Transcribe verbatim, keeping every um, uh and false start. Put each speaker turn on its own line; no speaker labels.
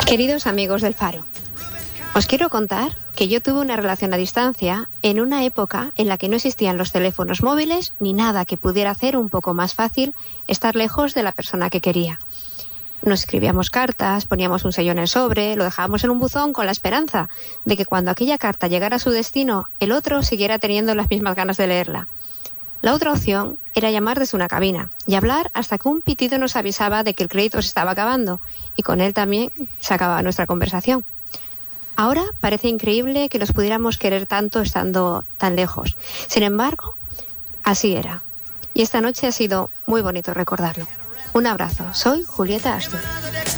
Queridos amigos del Faro, os quiero contar que yo tuve una relación a distancia en una época en la que no existían los teléfonos móviles ni nada que pudiera hacer un poco más fácil estar lejos de la persona que quería. Nos escribíamos cartas, poníamos un sello en el sobre, lo dejábamos en un buzón con la esperanza de que cuando aquella carta llegara a su destino, el otro siguiera teniendo las mismas ganas de leerla. La otra opción era llamar desde una cabina y hablar hasta que un pitido nos avisaba de que el crédito se estaba acabando y con él también se acababa nuestra conversación. Ahora parece increíble que los pudiéramos querer tanto estando tan lejos. Sin embargo, así era. Y esta noche ha sido muy bonito recordarlo. Un abrazo. Soy Julieta Astur.